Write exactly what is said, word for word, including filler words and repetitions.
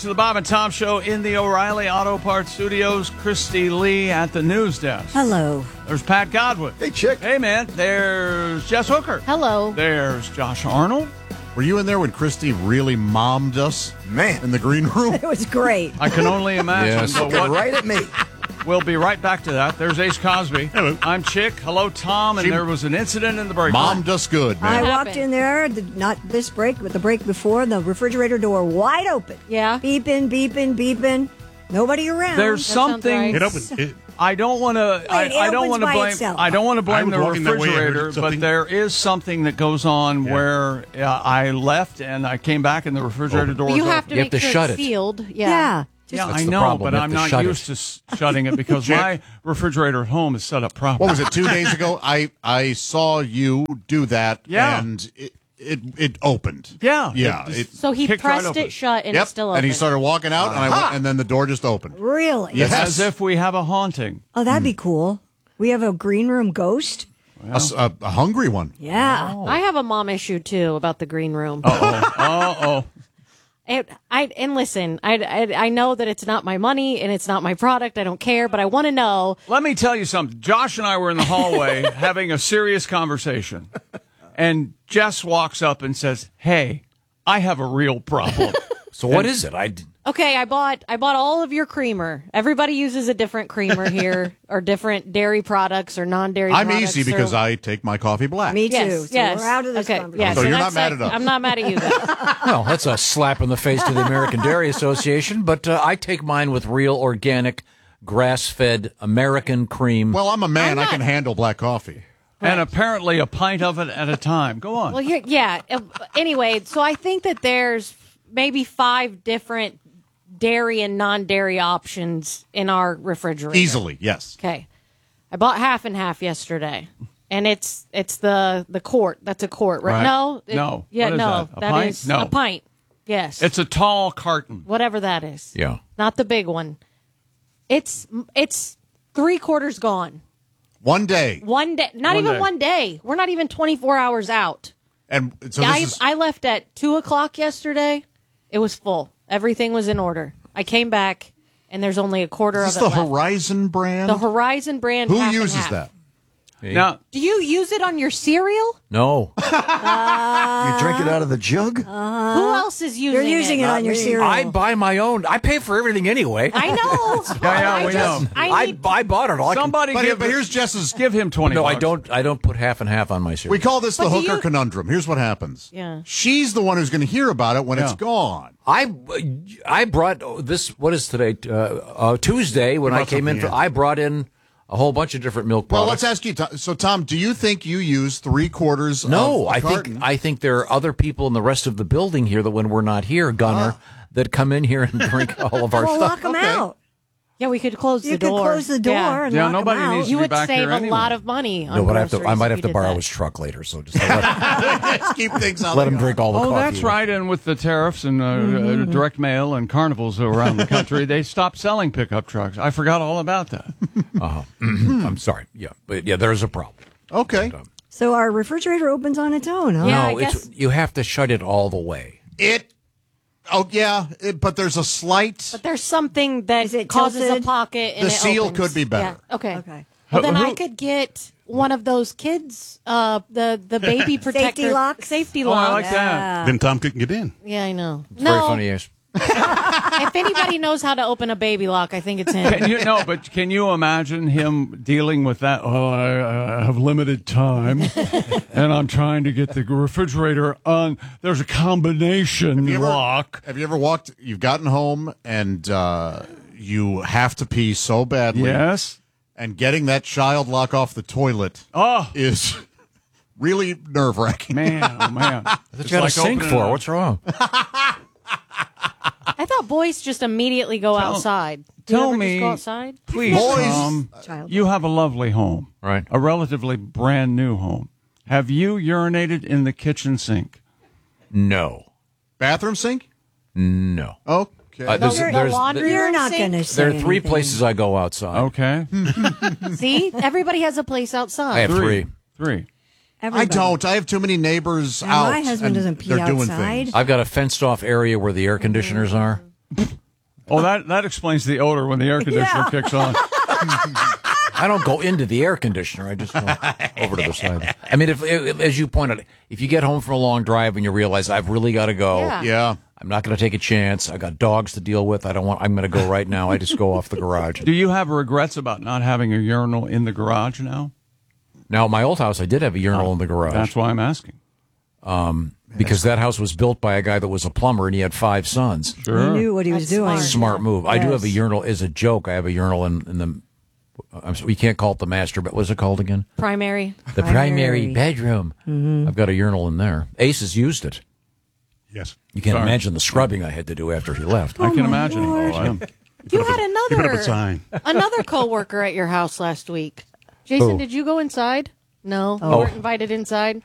to the Bob and Tom Show in the O'Reilly Auto Parts Studios. Christy Lee at the news desk. Hello. There's Pat Godwin. Hey, chick. Hey, man. There's Jess Hooker. Hello. There's Josh Arnold. Were you in there when Christy really mommed us? Man. In the green room? It was great. I can only imagine. Yes. But Looking what- right at me. We'll be right back to that. There's Ace Cosby. Hello. I'm Chick. Hello, Tom. And She- there was an incident in the break room. Mommed us good, I man. What walked happened? in there, the, not this break, but the break before, the refrigerator door wide open. Yeah. Beeping, beeping, beeping. Nobody around. There's That sounds something. right. It opened. It, I don't want to. I, it I don't opens want to by blame. itself. I don't want to I blame was the walking that way, I heard refrigerator, but something. there is something that goes on Yeah. where uh, I left and I came back and the refrigerator door. You was have to open. You make have to sure shut it's it. sealed. yeah. Yeah. Yeah, That's I the know, problem. but You have I'm to not shut used it. to s- shutting it because my refrigerator at home is set up properly. what was it, two days ago? I, I saw you do that, Yeah. and it, it, it opened. Yeah, Yeah. it It, So he Kicked right pressed open. it shut and yep. it's still open. And he started walking out, and, I went, and then the door just opened. Really? Yes. As if we have a haunting. Oh, that'd be cool. We have a green room ghost. A s- A, a hungry one. Yeah. I have a mom issue too about the green room. Uh oh. And I and listen, I, I I know that it's not my money and it's not my product. I don't care, but I want to know. Let me tell you something. Josh and I were in the hallway having a serious conversation, and Jess walks up and says, "Hey, I have a real problem." So what is it? I d- Okay, I bought I bought all of your creamer. Everybody uses a different creamer here, or different dairy products or non-dairy. I'm products, easy because or- I take my coffee black. Me too. Yes, so yes. we're out of this okay, conversation. yes, So and you're that's not mad like- at us. I'm not mad at you. Then. well, that's a slap in the face to the American Dairy Association. But uh, I take mine with real, organic, grass-fed American cream. Well, I'm a man. I'm I not- can handle black coffee. And apparently a pint of it at a time. Go on. Well, you're, yeah. uh, Anyway, so I think that there's maybe five different dairy and non-dairy options in our refrigerator. Easily, yes. Okay. I bought half and half yesterday. And it's it's the the quart. That's a quart, right? Right. No. it- No. Yeah, What is no. that? A that pint? is No. a pint. Yes. It's a tall carton. whatever that is. Yeah. Not the big one. It's it's three quarters gone. One day. One day, not One even day. one day. We're not even twenty-four hours out. And so this I, is... I left at two o'clock yesterday. It was full. Everything was in order. I came back, and there's only a quarter Is of this it the left. Horizon brand? The Horizon brand. Who half and uses half. that? Now, Do you use it on your cereal? No. You drink it out of the jug? Who else is using You're using it it? on your me. cereal. I buy my own. I pay for everything anyway. I know. Yeah, yeah, I we just- know. I I, need, I bought it all. I can- somebody But, give but here's Jess's... give him twenty. no, I bucks. don't. I don't put half and half on my cereal. We call this the But do hooker you- conundrum. Here's what happens. Yeah. She's the one who's going to hear about it when it's Yeah. gone. I I brought this. What is today? Uh, uh, Tuesday when You I brought came in. something For, in. I brought in a whole bunch of different milk Well, products. let's ask you. Tom- So, Tom, do you think you use three quarters no, of a I carton? think I think there are other people in the rest of the building here that when we're not here, Gunner, that come in here and drink all of our well, stuff. lock them Okay. out. yeah, we could close You the could door. close the door Yeah. and Yeah, lock nobody them out. needs You to be would back save here a anyway. lot of money. On No, but I have to. groceries I might if have you to did borrow that. his truck later, so just let, Let's keep things on let the him drink all the Oh, coffee. that's right. And with the tariffs and uh, uh, direct mail and carnivals around the country, they stopped selling pickup trucks. I forgot all about that. Uh-huh. I'm sorry. Yeah, but yeah, there is a problem. Okay. So our refrigerator opens on its own, huh? Yeah, no, I it's guess- you have to shut it all the way. It. Oh yeah, it, but there's a slight. But there's something that Is it causes tilted? a pocket and The it seal opens. could be better. Yeah. Okay. Okay. Well, then Who- I could get one of those kids, uh, the the baby protector Safety locks? Safety Oh, I locks. like that. Then Tom couldn't get in. Yeah, I know. It's no, very funny, yes. if anybody knows how to open a baby lock, I think it's him. Can you, no, but can you imagine him dealing with that? Oh, I, I have limited time, and I'm trying to get the refrigerator on. There's a combination you ever- lock. Have you ever walked? You've gotten home and uh, you have to pee so badly. Yes. And getting that child lock off the toilet Oh, is really nerve wracking. man, oh, man. That's got a sink for. What's wrong? I thought boys just immediately go outside. Do you tell ever me- just go outside? Please, Boys- Tom, Child. you have a lovely home. Right. A relatively brand new home. Have you urinated in the kitchen sink? No, Bathroom sink? no. Okay. Uh, there's- The there's- laundry You're room not sink? going to say There are three anything. places I go outside. Okay. See, everybody has a place I outside. have three. Three. I Everybody. don't. I have too many neighbors Yeah, out. my husband and doesn't pee they're doing outside. things. I've got a fenced off area where the air conditioners are. Oh, that that explains the odor when the air conditioner Yeah. kicks on. I don't go into the air conditioner. I just go over to the side. I mean, if, if as you pointed, if you get home from a long drive and you realize I've really got to go, Yeah. Yeah. I'm not going to take a chance. I got dogs to deal with. I don't want. I'm going to go right now. I just go off the garage. Do you have regrets about not having a urinal in the garage now? Now, at my old house, I did have a urinal in the garage. That's why I'm asking. Because that house was built by a guy that was a plumber and he had five sons. He knew what he was That's doing. smart. Smart move. I do Yes. have a urinal as a joke. I have a urinal in, in the. I'm, sorry, we can't call it the master, but what's it called again? Primary. The primary, Primary. bedroom. I've got a urinal in there. Ace has used it. Yes. You can't Sorry. imagine the scrubbing I had to do after he left. I can imagine. Lord. Oh, I- You had You put up another a sign. another coworker at your house last week. Jason, Who? did you go inside? No, you Oh. weren't invited inside.